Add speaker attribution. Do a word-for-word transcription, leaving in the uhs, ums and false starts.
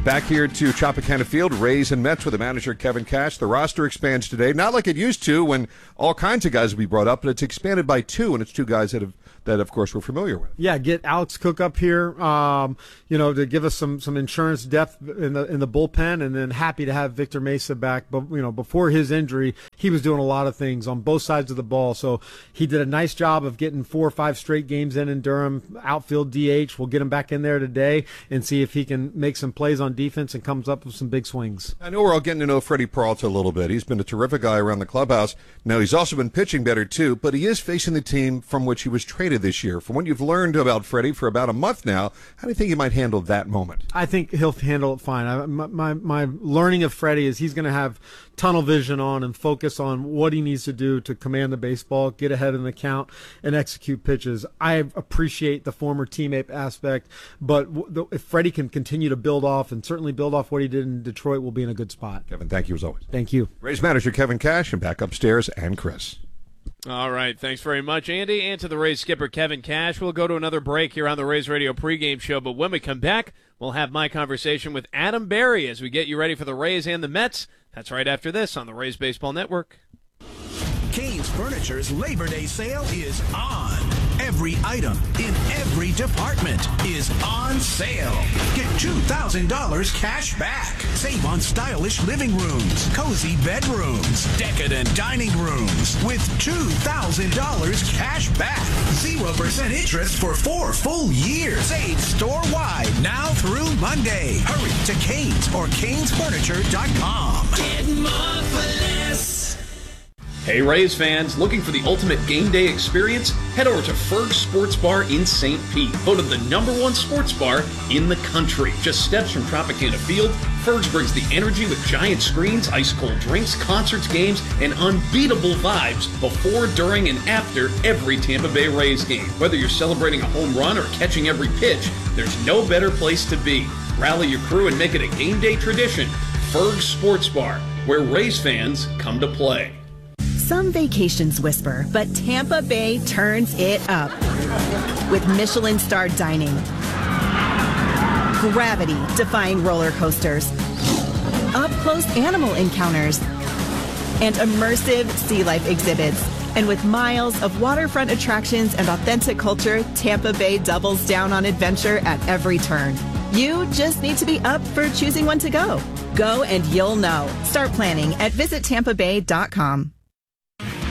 Speaker 1: back here to Tropicana Field, Rays and Mets with the manager Kevin Cash. The roster expands today, not like it used to when all kinds of guys would be brought up, but it's expanded by two, and it's two guys that have that, of course, we're familiar with.
Speaker 2: Yeah, get Alex Cook up here, um, you know, to give us some some insurance depth in the in the bullpen, and then happy to have Victor Mesa back. But you know, before his injury, he was doing a lot of things on both sides of the ball, so he did a nice job of getting four or five straight games in in Durham. Outfield D H, we'll get him back in there today and see if he can make some plays on defense and comes up with some big swings.
Speaker 1: I know we're all getting to know Freddie Peralta a little bit. He's been a terrific guy around the clubhouse. Now, he's also been pitching better, too, but he is facing the team from which he was traded this year. From what you've learned about Freddie for about a month now, how do you think he might handle that moment?
Speaker 2: I think he'll handle it fine. I, my, my, my learning of Freddie is he's going to have tunnel vision on and focus on what he needs to do to command the baseball, get ahead in the count, and execute pitches. I appreciate the former teammate aspect, but if Freddie can continue to build off and certainly build off what he did in Detroit, we'll be in a good spot.
Speaker 1: Kevin, thank you as always.
Speaker 2: Thank you.
Speaker 1: Rays manager Kevin Cash, and back upstairs, and Chris.
Speaker 3: All right, thanks very much, Andy. And to the Rays skipper, Kevin Cash. We'll go to another break here on the Rays Radio pregame show, but when we come back, we'll have my conversation with Adam Berry as we get you ready for the Rays and the Mets. That's right after this on the Rays Baseball Network.
Speaker 4: Cain's Furniture's Labor Day sale is on. Every item in every department is on sale. Get two thousand dollars cash back. Save on stylish living rooms, cozy bedrooms, decadent dining rooms with two thousand dollars cash back. zero percent interest for four full years. Save store-wide now through Monday. Hurry to Cain's or Cains Furniture dot com.
Speaker 5: Get more for less.
Speaker 6: Hey Rays fans, looking for the ultimate game day experience? Head over to Ferg's Sports Bar in Saint Pete, voted the number one sports bar in the country. Just steps from Tropicana Field, Ferg's brings the energy with giant screens, ice-cold drinks, concerts, games, and unbeatable vibes before, during, and after every Tampa Bay Rays game. Whether you're celebrating a home run or catching every pitch, there's no better place to be. Rally your crew and make it a game day tradition. Ferg's Sports Bar, where Rays fans come to play.
Speaker 7: Some vacations whisper, but Tampa Bay turns it up with Michelin-starred dining, gravity-defying roller coasters, up-close animal encounters, and immersive sea life exhibits. And with miles of waterfront attractions and authentic culture, Tampa Bay doubles down on adventure at every turn. You just need to be up for choosing one to go. Go and you'll know. Start planning at visit tampa bay dot com.